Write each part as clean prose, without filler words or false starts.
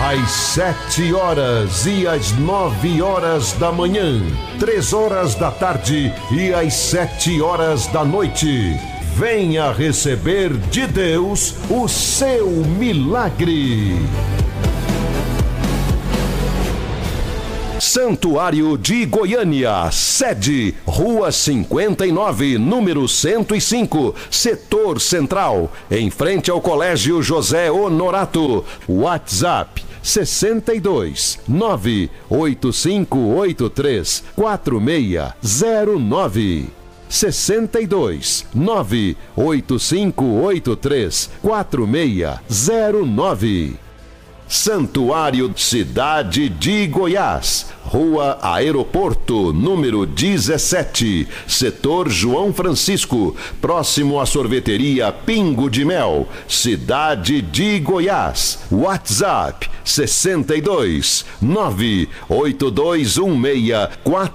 às 7 horas e às 9 horas da manhã, 3 horas da tarde e às 7 horas da noite. Venha receber de Deus o seu milagre. Santuário de Goiânia, sede, Rua 59, número 105, Setor Central, em frente ao Colégio José Honorato. WhatsApp 62 98583 4609. 62 98583 4609. Santuário Cidade de Goiás, Rua Aeroporto, número 17, Setor João Francisco, próximo à sorveteria Pingo de Mel, Cidade de Goiás. WhatsApp 62 98216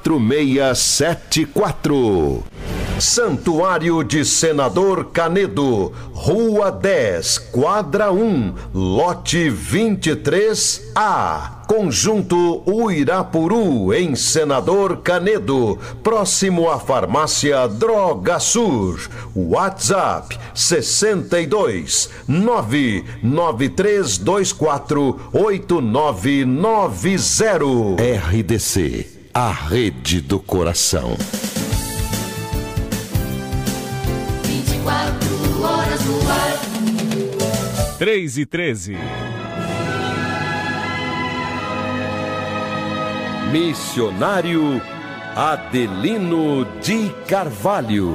4674. Santuário de Senador Canedo, Rua 10, Quadra 1, Lote 23A, Conjunto Uirapuru, em Senador Canedo, próximo à farmácia Droga Sur. WhatsApp 62 99324 8990. RDC, a rede do coração. 24 horas no ar. 3:13. Missionário Adelino de Carvalho.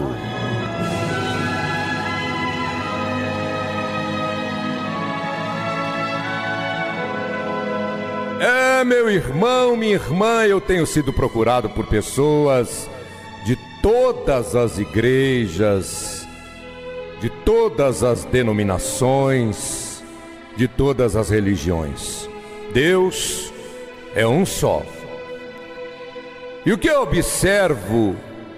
Meu irmão, minha irmã, eu tenho sido procurado por pessoas de todas as igrejas, de todas as denominações, de todas as religiões. Deus é um só. E o que eu observo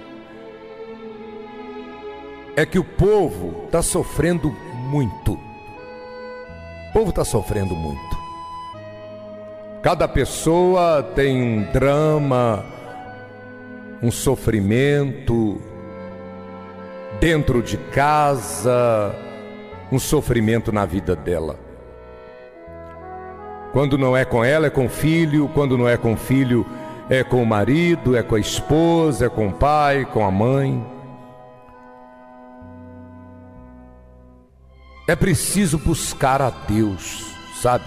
é que o povo está sofrendo muito. O povo está sofrendo muito. Cada pessoa tem um drama, um sofrimento dentro de casa, um sofrimento na vida dela. Quando não é com ela, é com o filho. Quando não é com o filho, é com o marido, é com a esposa, é com o pai, com a mãe. É preciso buscar a Deus, sabe?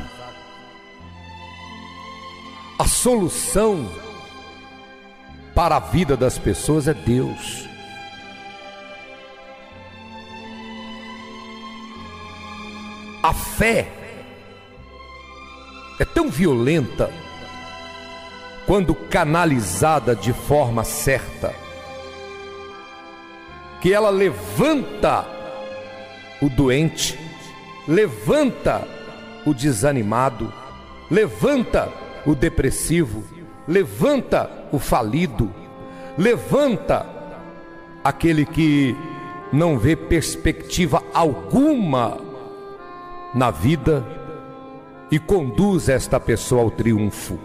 A solução para a vida das pessoas é Deus. A fé é tão violenta quando canalizada de forma certa, que ela levanta o doente, levanta o desanimado, levanta o depressivo, levanta o falido, levanta aquele que não vê perspectiva alguma na vida e conduz esta pessoa ao triunfo,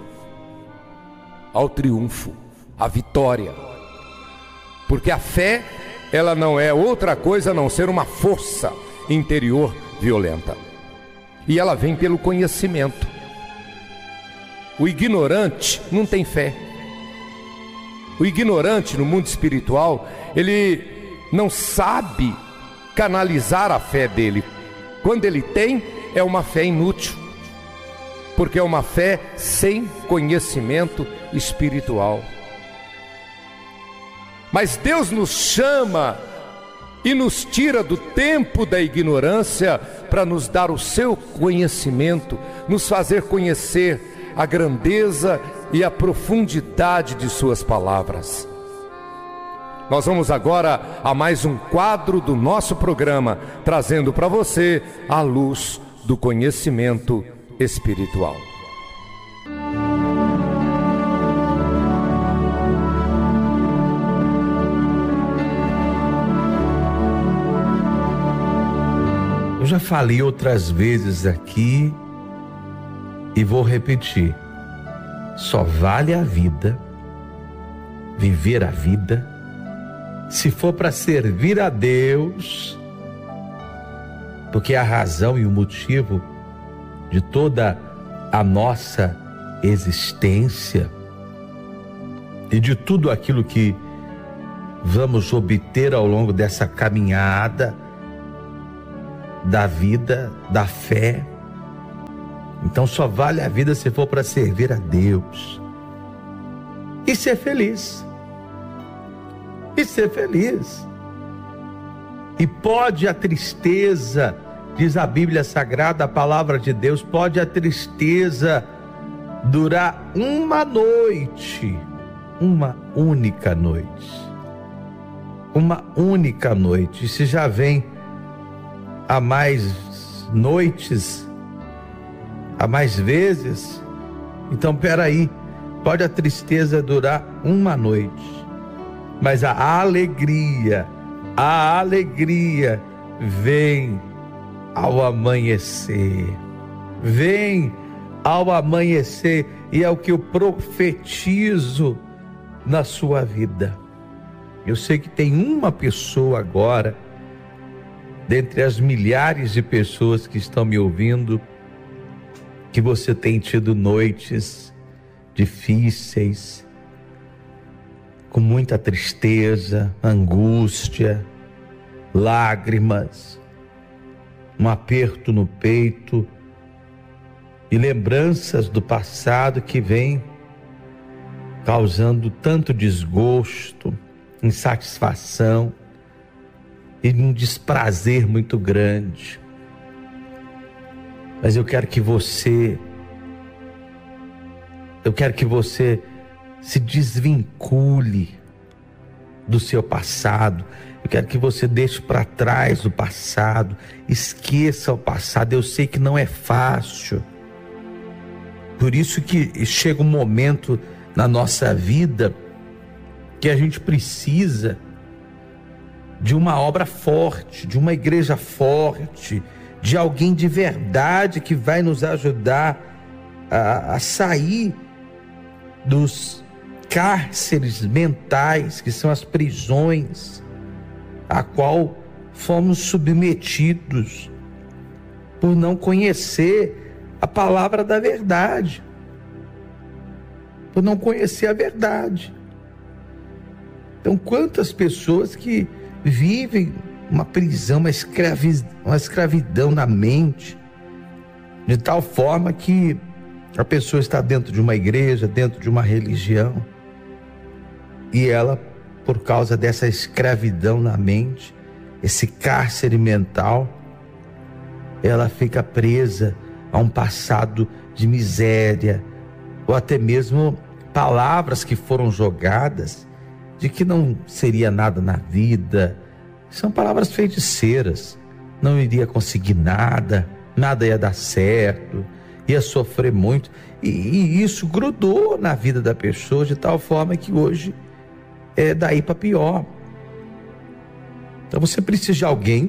à vitória. Porque a fé, ela não é outra coisa a não ser uma força interior violenta. E ela vem pelo conhecimento. O ignorante não tem fé. O ignorante no mundo espiritual, ele não sabe canalizar a fé dele. Quando ele tem, é uma fé inútil, porque é uma fé sem conhecimento espiritual. Mas Deus nos chama e nos tira do tempo da ignorância para nos dar o seu conhecimento, nos fazer conhecer a grandeza e a profundidade de suas palavras. Nós vamos agora a mais um quadro do nosso programa, trazendo para você a luz do conhecimento espiritual. Eu já falei outras vezes aqui E vou repetir: só vale a vida, viver a vida, se for para servir a Deus, porque a razão e o motivo de toda a nossa existência e de tudo aquilo que vamos obter ao longo dessa caminhada da vida, da fé. Então só vale a vida se for para servir a Deus e ser feliz. E ser feliz. E pode a tristeza, diz a Bíblia Sagrada, a palavra de Deus, pode a tristeza durar uma noite, uma única noite. Uma única noite. E se já vem a mais noites, a mais vezes, então peraí, pode a tristeza durar uma noite, mas a alegria vem ao amanhecer, vem ao amanhecer, e é o que eu profetizo na sua vida. Eu sei que tem uma pessoa agora, dentre as milhares de pessoas que estão me ouvindo, que você tem tido noites difíceis, com muita tristeza, angústia, lágrimas, um aperto no peito e lembranças do passado que vem causando tanto desgosto, insatisfação e um desprazer muito grande. Mas eu quero que você se desvincule do seu passado. Eu quero que você deixe para trás o passado, esqueça o passado. Eu sei que não é fácil. Por isso que chega um momento na nossa vida que a gente precisa de uma obra forte, de uma igreja forte, de alguém de verdade que vai nos ajudar a sair dos cárceres mentais, que são as prisões a qual fomos submetidos por não conhecer a palavra da verdade, por não conhecer a verdade. Então, quantas pessoas que vivem uma prisão, uma escravidão na mente, de tal forma que a pessoa está dentro de uma igreja, dentro de uma religião, e ela, por causa dessa escravidão na mente, esse cárcere mental, ela fica presa a um passado de miséria, ou até mesmo palavras que foram jogadas de que não seria nada na vida. São palavras feiticeiras, não iria conseguir nada, nada ia dar certo, ia sofrer muito, e isso grudou na vida da pessoa de tal forma que hoje é daí para pior. Então você precisa de alguém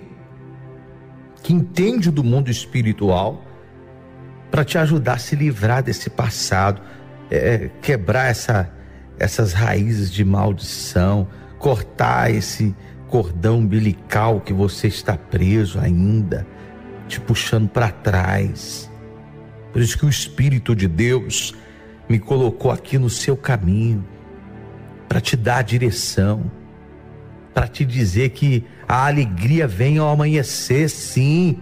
que entende do mundo espiritual para te ajudar a se livrar desse passado, quebrar essas raízes de maldição, cortar esse cordão umbilical que você está preso ainda, te puxando para trás. Por isso que o Espírito de Deus me colocou aqui no seu caminho, para te dar a direção, para te dizer que a alegria vem ao amanhecer, sim.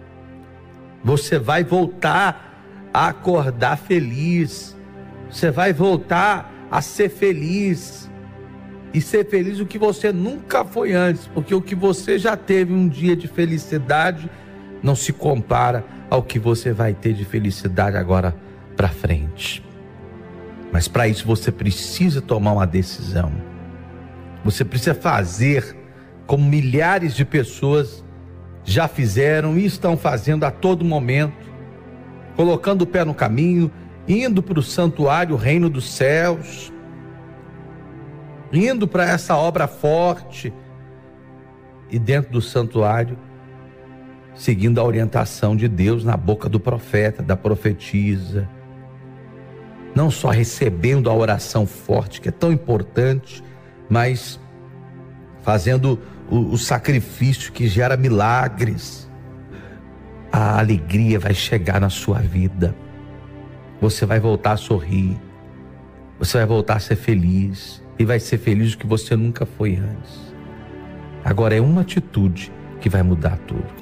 Você vai voltar a acordar feliz, você vai voltar a ser feliz, e ser feliz o que você nunca foi antes, porque o que você já teve um dia de felicidade não se compara ao que você vai ter de felicidade agora para frente. Mas para isso você precisa tomar uma decisão. Você precisa fazer como milhares de pessoas já fizeram e estão fazendo a todo momento, colocando o pé no caminho, indo para o santuário, o reino dos céus, indo para essa obra forte, e dentro do santuário seguindo a orientação de Deus na boca do profeta, da profetisa. Não só recebendo a oração forte, que é tão importante, mas fazendo o sacrifício que gera milagres. A alegria vai chegar na sua vida. Você vai voltar a sorrir. Você vai voltar a ser feliz. E vai ser feliz do que você nunca foi antes. Agora é uma atitude que vai mudar tudo.